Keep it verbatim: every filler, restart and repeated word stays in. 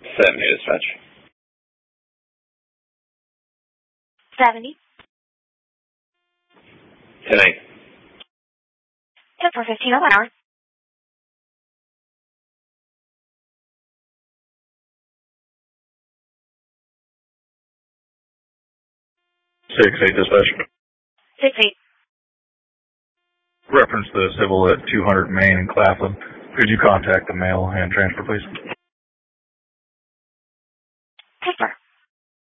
seventy dispatch. seventy. ten eight. ten four fifteen, oh one hour. six eight dispatch. six eight. Reference the civil at two hundred Main in Claflin. Could you contact the mail and transfer, please?